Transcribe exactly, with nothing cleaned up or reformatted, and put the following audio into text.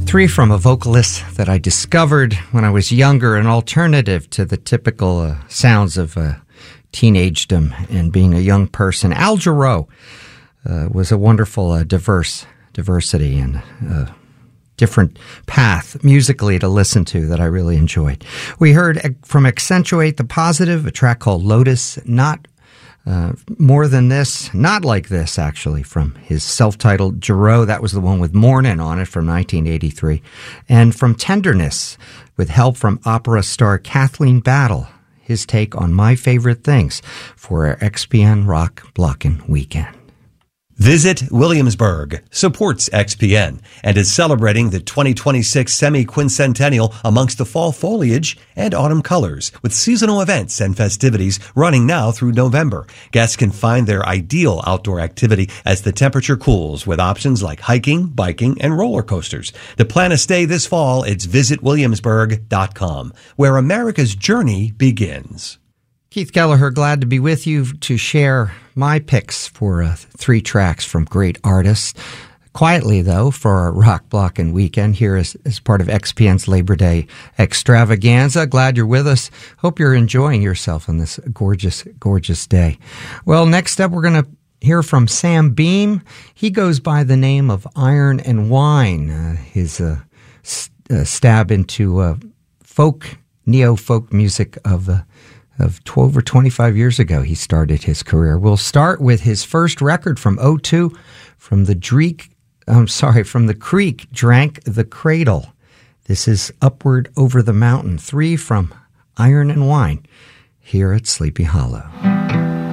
Three from a vocalist that I discovered when I was younger, an alternative to the typical uh, sounds of uh, teenagedom and being a young person. Al Jarreau uh, was a wonderful, uh, diverse diversity and uh, different path musically to listen to that I really enjoyed. We heard from Accentuate the Positive, a track called Lotus, Not Uh, More Than This, Not Like This, actually, from his self-titled Jarreau. That was the one with Mornin' on it from nineteen eighty-three. And from Tenderness, with help from opera star Kathleen Battle, his take on My Favorite Things for our X P N Rock Blockin' Weekend. Visit Williamsburg supports X P N and is celebrating the twenty twenty-six semi-quincentennial amongst the fall foliage and autumn colors with seasonal events and festivities running now through November. Guests can find their ideal outdoor activity as the temperature cools with options like hiking, biking, and roller coasters. To plan a stay this fall, it's visit williamsburg dot com, where America's journey begins. Keith Kelleher, glad to be with you to share my picks for uh, three tracks from great artists. Quietly, though, for our Rock Blockin' Weekend here as, as part of X P N's Labor Day extravaganza. Glad you're with us. Hope you're enjoying yourself on this gorgeous, gorgeous day. Well, next up, we're going to hear from Sam Beam. He goes by the name of Iron and Wine. Uh, his uh, st- uh, stab into uh, folk, neo-folk music of the Of twelve or twenty-five years ago, he started his career. We'll start with his first record from oh two, from the Dreek, I'm sorry, from the Creek, Drank the Cradle. This is Upward Over the Mountain, three from Iron and Wine, here at Sleepy Hollow.